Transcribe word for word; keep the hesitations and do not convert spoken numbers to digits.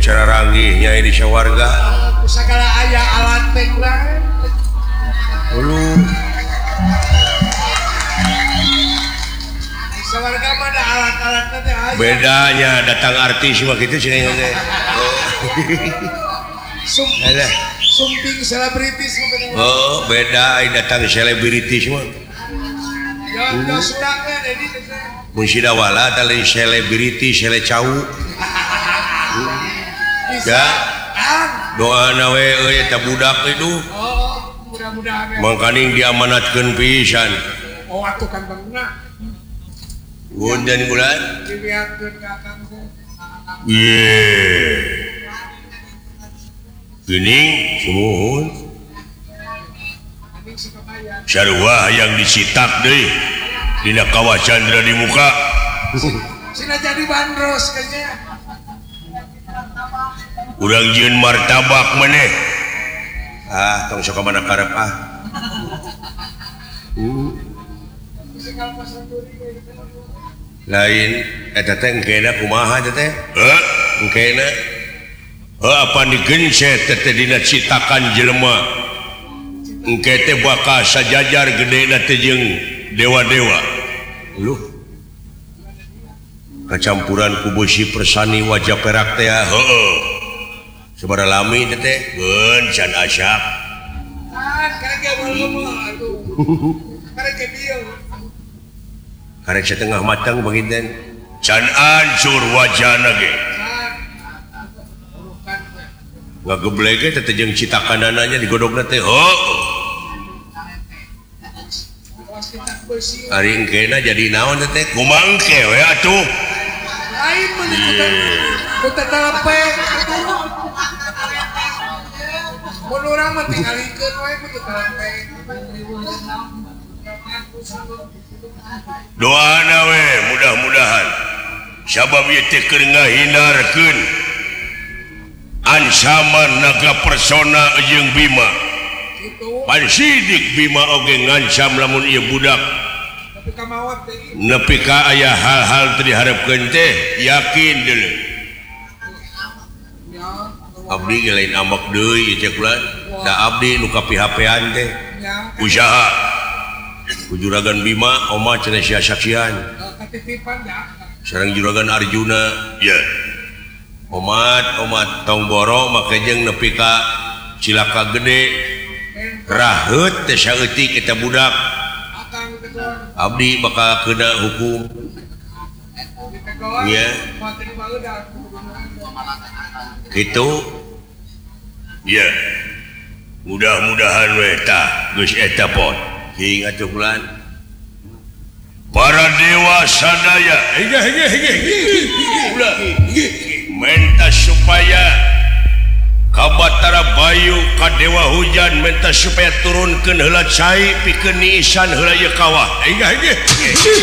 cara ranggihnya ini warga segala ayah alat teknik dulu warga mana alat-alatnya bedanya datang artis mah gitu sih kayaknya sumping selebritis oh beda datang selebritis mah ya sudah kan ini musida wala tali selebriti sele cau ya doa nawe euy eta budak itu oh mudah-mudahan mangkaning diamanatkeun pisan oh atuh kan bangna Gundan bulan dilihatkeun ka akang ye geuning sumuhun sarua yang disitak deui dina kawah Chandra di muka sina jadi bandros kayaknya urang jieun martabak maneh ah tong sok mana karep ah uh. lain eta teh engkena kumaha teh teh heuh engkena heuh apa digencet teh dina citakan jelema engke teh bakal sajajar gedena teh jeung dewa-dewa lu kacampuran kubusi persani wajah perak teh heuh sabaraha lami teh teh beun can asyap kan karek ngomong atuh karek dieu karek setengah matang begitu can ancur wajahna ge ngageblege teh jeung citakanananya digodogna teh heuh ari engkena jadi naon teh kumangke we atuh lain menikutan kutat telepeh mun urang mah tingalikeun we kutat telepeh doana we mudah-mudahan sabab ieu teh keur ngahindarkeun ancaman naga persona jeung Bima pan sidik Bima oge ngancam lamun ieu budak tapi ka maot teh nepi ka aya hal-hal teu diharepkeun teh yakin deuleu abdi ge lain ambek deui cek ulah da abdi nu kapihapean teh usaha ku juragan Bima oma cenah sia saksian katitipan ya sareng juragan Arjuna ya omat omat tong boro make jeung nepi ka cilaka gede raheut teh saeutik eta budak abdi bakal kena hukum ya gitu ya mudah-mudahan we tah geus eta pot hing atuh bulan para dewa sadaya hege hege hege ulah minta supaya kabatara bayu ka dewa hujan minta supaya turunkeun heula cai pikeun niisan heula ieu kawah hege hege